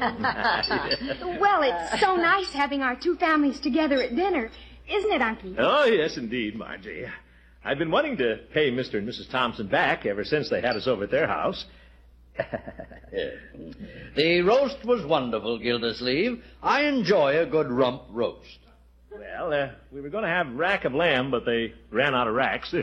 Well, it's so nice having our two families together at dinner. Isn't it, Unky? Oh, yes, indeed, Margie. I've been wanting to pay Mr. and Mrs. Thompson back ever since they had us over at their house. The roast was wonderful, Gildersleeve. I enjoy a good rump roast. Well, we were going to have rack of lamb, but they ran out of racks.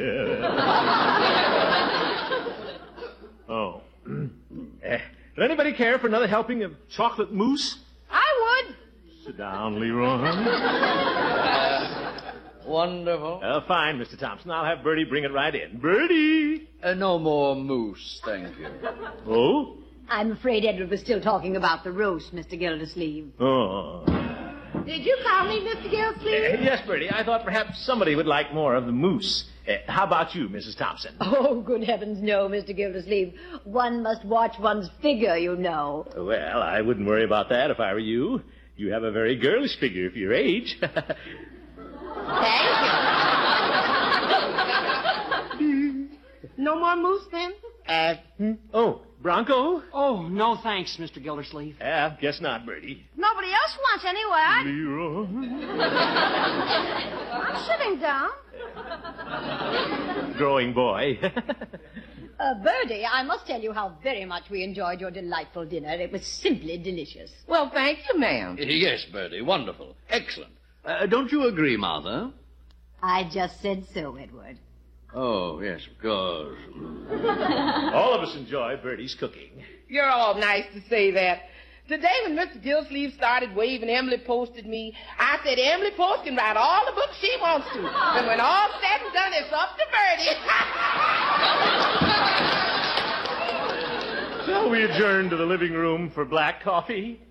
Oh. Does anybody care for another helping of chocolate mousse? I would. Sit down, Leroy. Wonderful. Fine, Mr. Thompson. I'll have Bertie bring it right in. Bertie! No more mousse, thank you. Oh? I'm afraid Edward was still talking about the roast, Mr. Gildersleeve. Oh. Did you call me Mr. Gildersleeve? Yes, Bertie. I thought perhaps somebody would like more of the mousse. How about you, Mrs. Thompson? Oh, good heavens, no, Mr. Gildersleeve. One must watch one's figure, you know. Well, I wouldn't worry about that if I were you. You have a very girlish figure for your age. Thank you. No more mousse, then? Oh, Bronco? Oh, no thanks, Mr. Gildersleeve. Yeah, guess not, Bertie. Nobody else wants anyway. Leroy. I'm sitting down. Growing boy. Bertie, I must tell you how very much we enjoyed your delightful dinner. It was simply delicious. Well, thank you, ma'am. Yes, Bertie, wonderful. Excellent. Don't you agree, Martha? I just said so, Edward. Oh, yes, of course. All of us enjoy Bertie's cooking. You're all nice to say that. Today when Mr. Gildersleeve started waving Emily Post at me, I said Emily Post can write all the books she wants to. And when all said and done, it's up to Bertie. Shall we adjourn to the living room for black coffee?